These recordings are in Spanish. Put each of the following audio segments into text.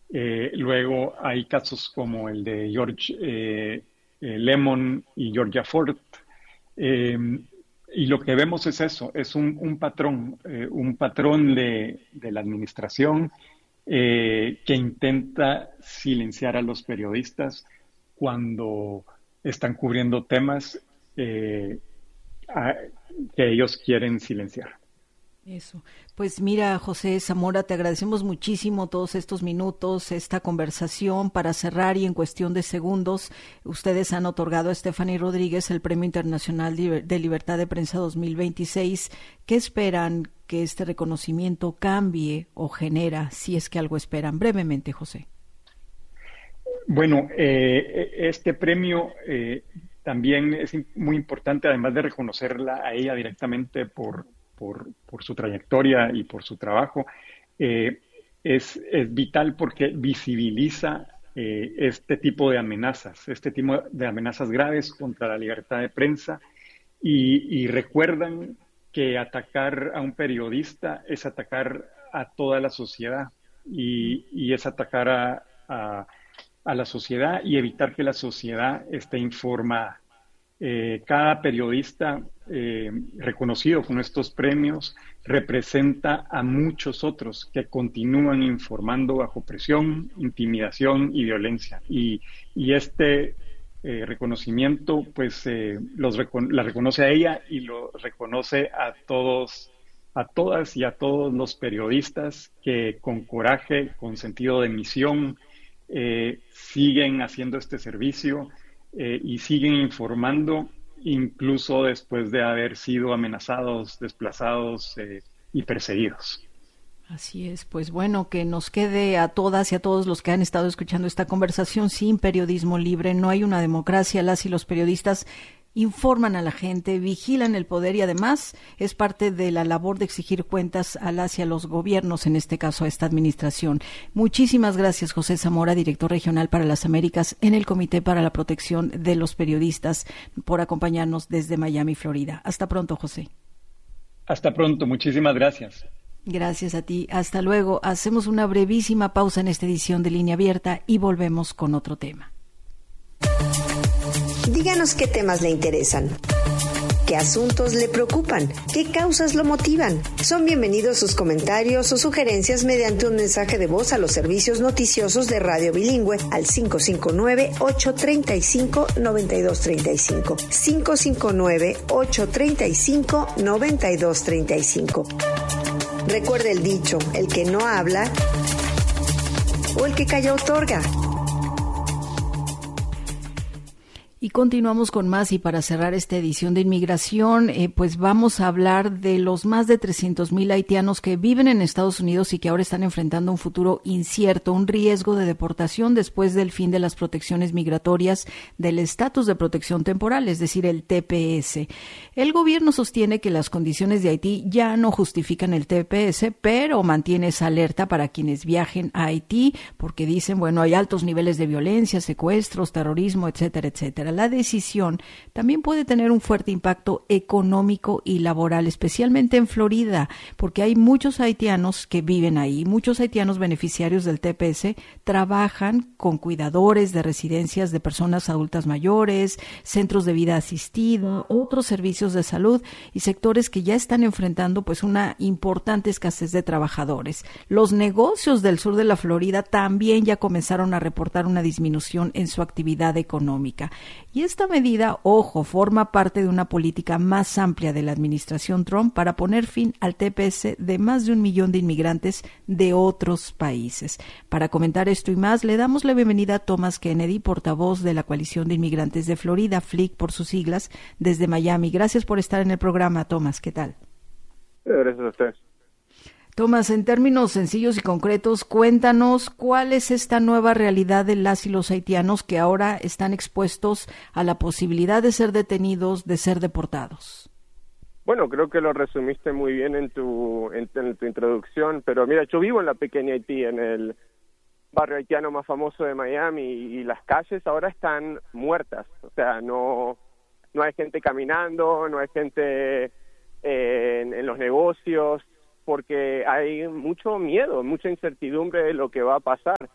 Luego hay casos como el de George Lemon y Georgia Ford. Eh, y lo que vemos es eso, es un patrón de la administración que intenta silenciar a los periodistas cuando están cubriendo temas eh, a- que ellos quieren silenciar. Eso. Pues mira, José Zamora, te agradecemos muchísimo todos estos minutos, esta conversación para cerrar y en cuestión de segundos, ustedes han otorgado a Stephanie Rodríguez el Premio Internacional de Libertad de Prensa 2026. ¿Qué esperan que este reconocimiento cambie o genera, si es que algo esperan? Brevemente, José. Bueno, este premio también es muy importante, además de reconocerla a ella directamente por su trayectoria y por su trabajo, eh, es vital porque visibiliza este tipo de amenazas, este tipo de amenazas graves contra la libertad de prensa y recuerdan que atacar a un periodista es atacar a toda la sociedad y es atacar a la sociedad y evitar que la sociedad esté informada. Cada periodista reconocido con estos premios representa a muchos otros que continúan informando bajo presión, intimidación y violencia. Y este reconocimiento, pues, la reconoce a ella y lo reconoce a todos, a todas y a todos los periodistas que con coraje, con sentido de misión, siguen haciendo este servicio y siguen informando incluso después de haber sido amenazados, desplazados y perseguidos. Así es, pues bueno, que nos quede a todas y a todos los que han estado escuchando esta conversación: sin periodismo libre no hay una democracia. Las y los periodistas informan a la gente, vigilan el poder y además es parte de la labor de exigir cuentas a las y a los gobiernos, en este caso a esta administración. Muchísimas gracias, José Zamora, director regional para las Américas en el Comité para la Protección de los Periodistas, por acompañarnos desde Miami, Florida. Hasta pronto, José. Hasta pronto, muchísimas gracias. Gracias a ti. Hasta luego. Hacemos una brevísima pausa en esta edición de Línea Abierta y volvemos con otro tema. Díganos qué temas le interesan, qué asuntos le preocupan, qué causas lo motivan. Son bienvenidos sus comentarios o sugerencias mediante un mensaje de voz a los servicios noticiosos de Radio Bilingüe al 559-835-9235. 559-835-9235. Recuerde el dicho: el que no habla o el que calla otorga. Y continuamos con más, y para cerrar esta edición de Inmigración, pues vamos a hablar de los más de 300,000 haitianos que viven en Estados Unidos y que ahora están enfrentando un futuro incierto, un riesgo de deportación después del fin de las protecciones migratorias del estatus de protección temporal, es decir, el TPS. El gobierno sostiene que las condiciones de Haití ya no justifican el TPS, pero mantiene esa alerta para quienes viajen a Haití, porque dicen, bueno, hay altos niveles de violencia, secuestros, terrorismo, etcétera, etcétera. La decisión también puede tener un fuerte impacto económico y laboral, especialmente en Florida, porque hay muchos haitianos que viven ahí. Muchos haitianos beneficiarios del TPS trabajan con cuidadores de residencias de personas adultas mayores, centros de vida asistida, otros servicios de salud y sectores que ya están enfrentando pues una importante escasez de trabajadores. Los negocios del sur de la Florida también ya comenzaron a reportar una disminución en su actividad económica. Y esta medida, ojo, forma parte de una política más amplia de la administración Trump para poner fin al TPS de más de 1 millón de inmigrantes de otros países. Para comentar esto y más, le damos la bienvenida a Thomas Kennedy, portavoz de la Coalición de Inmigrantes de Florida, FLIC por sus siglas, desde Miami. Gracias por estar en el programa, Thomas. ¿Qué tal? Gracias a usted. Tomás, en términos sencillos y concretos, cuéntanos cuál es esta nueva realidad de las y los haitianos que ahora están expuestos a la posibilidad de ser detenidos, de ser deportados. Bueno, creo que lo resumiste muy bien en tu introducción, pero mira, yo vivo en la pequeña Haití, en el barrio haitiano más famoso de Miami, y las calles ahora están muertas. O sea, no hay gente caminando, no hay gente en los negocios, porque hay mucho miedo, mucha incertidumbre de lo que va a pasar.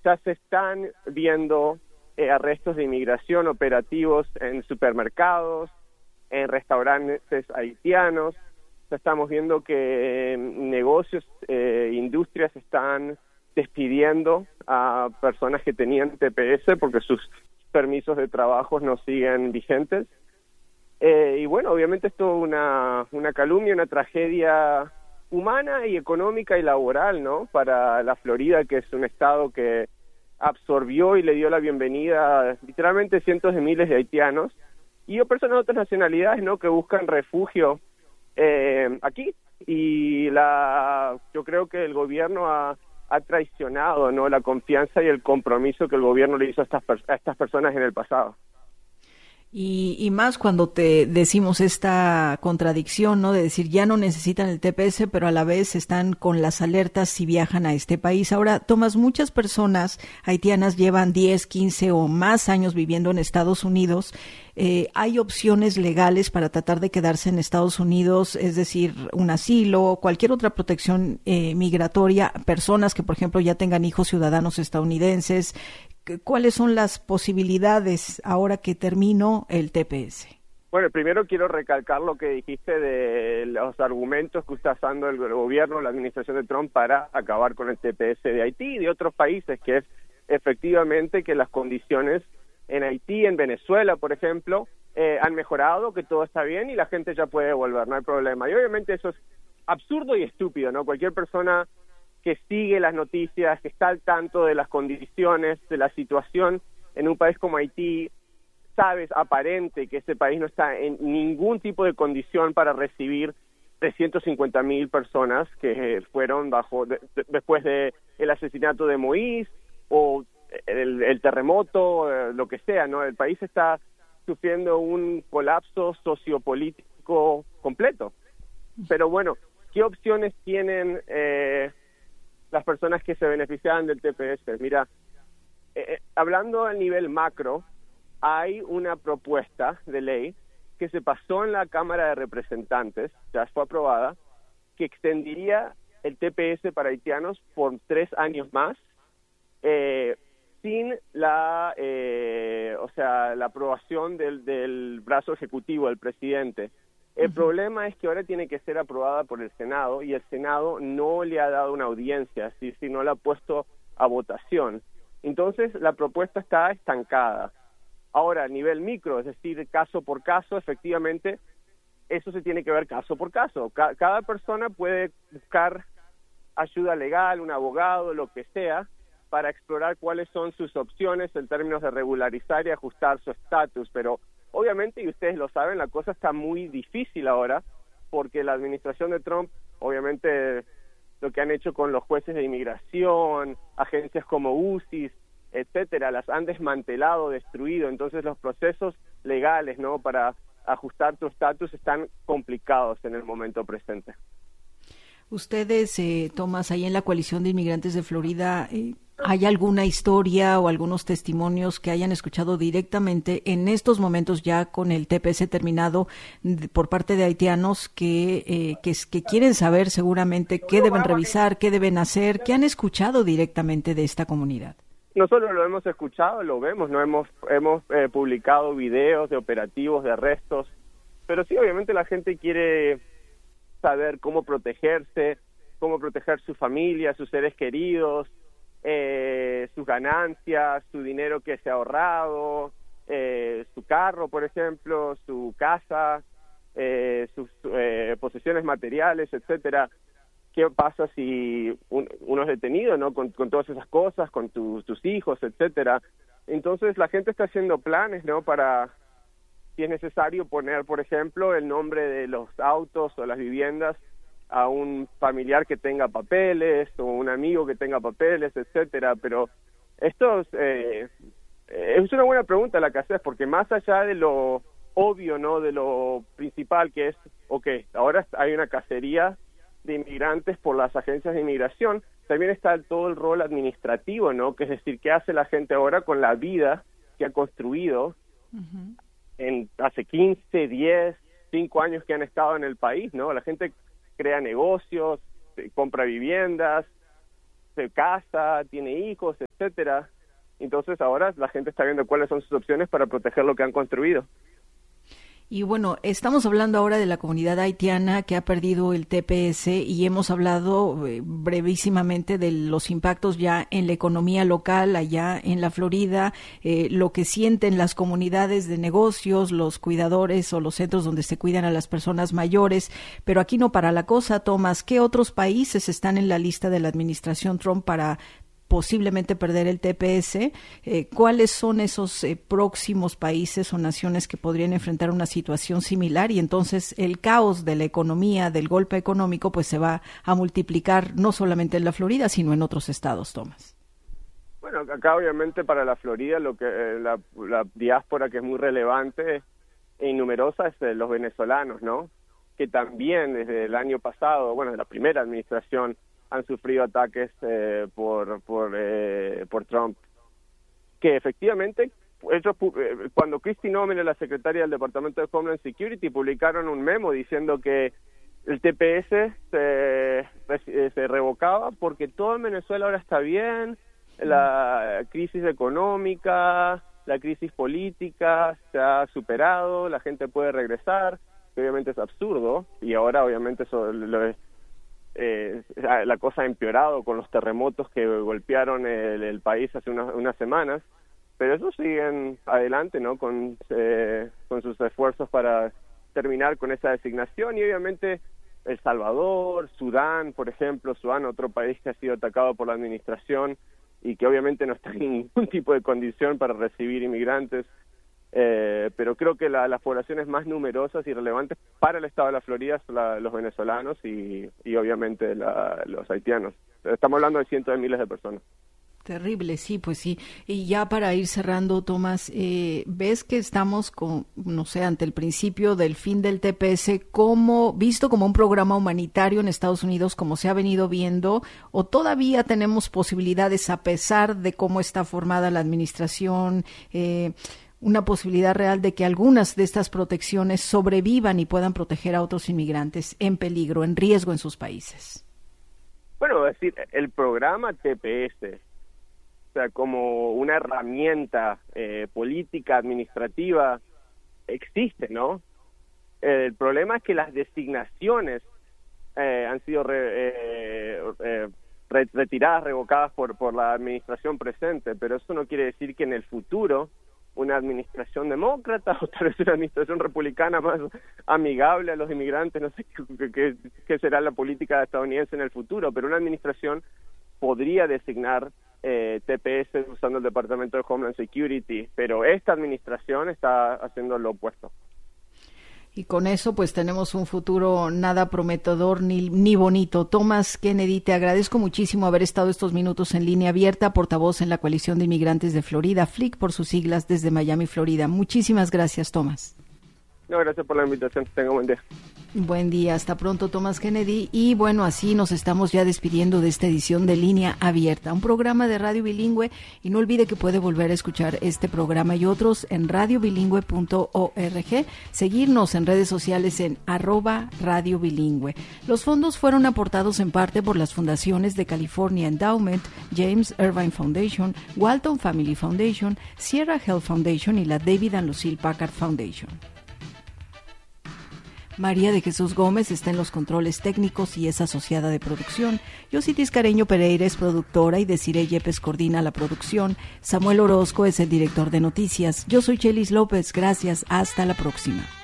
ya se están viendo arrestos de inmigración operativos en supermercados, en restaurantes haitianos. Ya estamos viendo que negocios, industrias están despidiendo a personas que tenían TPS porque sus permisos de trabajo no siguen vigentes. Y bueno, obviamente esto es una calumnia, una tragedia humana y económica y laboral, ¿no? Para la Florida, que es un estado que absorbió y le dio la bienvenida a literalmente cientos de miles de haitianos y personas de otras nacionalidades, ¿no? Que buscan refugio aquí. Y yo creo que el gobierno ha traicionado, ¿no? La confianza y el compromiso que el gobierno le hizo a estas personas en el pasado. Y más cuando te decimos esta contradicción, ¿no? De decir, ya no necesitan el TPS, pero a la vez están con las alertas si viajan a este país. Ahora, Tomás, muchas personas haitianas llevan 10, 15 o más años viviendo en Estados Unidos. Hay opciones legales para tratar de quedarse en Estados Unidos, es decir, un asilo, cualquier otra protección migratoria, personas que, por ejemplo, ya tengan hijos ciudadanos estadounidenses. ¿Cuáles son las posibilidades ahora que terminó el TPS? Bueno, primero quiero recalcar lo que dijiste de los argumentos que está usando el gobierno, la administración de Trump para acabar con el TPS de Haití y de otros países, que es efectivamente que las condiciones en Haití, en Venezuela, por ejemplo, han mejorado, que todo está bien y la gente ya puede volver, no hay problema. Y obviamente eso es absurdo y estúpido, ¿no? Cualquier persona que sigue las noticias, que está al tanto de las condiciones, de la situación en un país como Haití, sabes, aparente que ese país no está en ningún tipo de condición para recibir 350,000 personas que fueron después de el asesinato de Moïse o el terremoto, lo que sea, ¿no? El país está sufriendo un colapso sociopolítico completo. Pero bueno, ¿qué opciones tienen las personas que se beneficiaban del TPS? Mira, hablando a nivel macro, hay una propuesta de ley que se pasó en la Cámara de Representantes, ya fue aprobada, que extendería el TPS para haitianos por 3 años más, sin la aprobación del brazo ejecutivo del presidente. El problema es que ahora tiene que ser aprobada por el Senado y el Senado no le ha dado una audiencia, si no la ha puesto a votación. Entonces la propuesta está estancada. Ahora, a nivel micro, es decir, caso por caso, efectivamente, eso se tiene que ver caso por caso. Cada persona puede buscar ayuda legal, un abogado, lo que sea, para explorar cuáles son sus opciones en términos de regularizar y ajustar su estatus, pero obviamente, y ustedes lo saben, la cosa está muy difícil ahora, porque la administración de Trump, obviamente, lo que han hecho con los jueces de inmigración, agencias como UCIS, etcétera, las han desmantelado, destruido, entonces los procesos legales, ¿no?, para ajustar tu estatus están complicados en el momento presente. Ustedes, Tomás, ahí en la Coalición de Inmigrantes de Florida, ¿hay alguna historia o algunos testimonios que hayan escuchado directamente en estos momentos ya con el TPS terminado por parte de haitianos que quieren saber seguramente qué deben revisar, qué deben hacer, qué han escuchado directamente de esta comunidad? Nosotros lo hemos escuchado, lo vemos, no hemos publicado videos de operativos, de arrestos, pero sí, obviamente la gente quiere saber cómo protegerse, cómo proteger su familia, sus seres queridos, sus ganancias, su dinero que se ha ahorrado, su carro, por ejemplo, su casa, sus posesiones materiales, etcétera. ¿Qué pasa si uno es detenido, ¿no? Con todas esas cosas, con tus hijos, etcétera? Entonces la gente está haciendo planes, ¿no? Para, si es necesario, poner, por ejemplo, el nombre de los autos o las viviendas a un familiar que tenga papeles o un amigo que tenga papeles, etcétera. Pero esto es una buena pregunta la que haces, porque más allá de lo obvio, ¿no? De lo principal que es, ahora hay una cacería de inmigrantes por las agencias de inmigración, también está todo el rol administrativo, ¿no? Que es decir, ¿qué hace la gente ahora con la vida que ha construido hace 15, 10, 5 años que han estado en el país, ¿no? La gente crea negocios, compra viviendas, se casa, tiene hijos, etcétera. Entonces ahora la gente está viendo cuáles son sus opciones para proteger lo que han construido. Y bueno, estamos hablando ahora de la comunidad haitiana que ha perdido el TPS y hemos hablado brevísimamente de los impactos ya en la economía local allá en la Florida, lo que sienten las comunidades de negocios, los cuidadores o los centros donde se cuidan a las personas mayores. Pero aquí no para la cosa, Tomás. ¿Qué otros países están en la lista de la administración Trump para posiblemente perder el TPS? ¿Cuáles son esos próximos países o naciones que podrían enfrentar una situación similar? Y entonces el caos de la economía, del golpe económico, pues se va a multiplicar no solamente en la Florida, sino en otros estados, Tomás. Bueno, acá obviamente para la Florida lo que la diáspora que es muy relevante e numerosa es los venezolanos, ¿no? Que también desde el año pasado, bueno, de la primera administración, han sufrido ataques por Trump, que efectivamente ellos, cuando Kristi Noem, la secretaria del Departamento de Homeland Security, publicaron un memo diciendo que el TPS se revocaba porque todo en Venezuela ahora está bien, la crisis económica, la crisis política se ha superado, la gente puede regresar, que obviamente es absurdo, y ahora obviamente eso la cosa ha empeorado con los terremotos que golpearon el país hace unas semanas, pero eso siguen adelante, ¿no? Con sus esfuerzos para terminar con esa designación, y obviamente El Salvador, Sudán, por ejemplo, otro país que ha sido atacado por la administración y que obviamente no está en ningún tipo de condición para recibir inmigrantes, pero creo que las poblaciones más numerosas y relevantes para el estado de la Florida son los venezolanos y obviamente los haitianos. Estamos hablando de cientos de miles de personas. Terrible, sí, pues sí. Y ya para ir cerrando, Tomás, ¿ves que estamos ante el principio del fin del TPS, visto como un programa humanitario en Estados Unidos, como se ha venido viendo, o todavía tenemos posibilidades, a pesar de cómo está formada la administración, una posibilidad real de que algunas de estas protecciones sobrevivan y puedan proteger a otros inmigrantes en peligro, en riesgo en sus países? Bueno, es decir, el programa TPS, o sea, como una herramienta política, administrativa, existe, ¿no? El problema es que las designaciones han sido retiradas, revocadas por la administración presente, pero eso no quiere decir que en el futuro una administración demócrata o tal vez una administración republicana más amigable a los inmigrantes, no sé qué será la política estadounidense en el futuro, pero una administración podría designar TPS usando el Departamento de Homeland Security, pero esta administración está haciendo lo opuesto. Y con eso pues tenemos un futuro nada prometedor ni bonito. Tomás Kennedy, te agradezco muchísimo haber estado estos minutos en Línea Abierta, portavoz en la Coalición de Inmigrantes de Florida, FLIC por sus siglas, desde Miami, Florida. Muchísimas gracias, Tomás. No, gracias por la invitación. Tenga buen día. Buen día, hasta pronto, Tomás Kennedy. Y bueno, así nos estamos ya despidiendo de esta edición de Línea Abierta, un programa de radio bilingüe, y no olvide que puede volver a escuchar este programa y otros en radiobilingüe.org, seguirnos en redes sociales en @radiobilingüe. Los fondos fueron aportados en parte por las fundaciones de California Endowment, James Irvine Foundation, Walton Family Foundation, Sierra Health Foundation y la David and Lucille Packard Foundation. María de Jesús Gómez está en los controles técnicos y es asociada de producción. Yositis Careño Pereira es productora y Desiree Yepes coordina la producción. Samuel Orozco es el director de noticias. Yo soy Chelis López. Gracias. Hasta la próxima.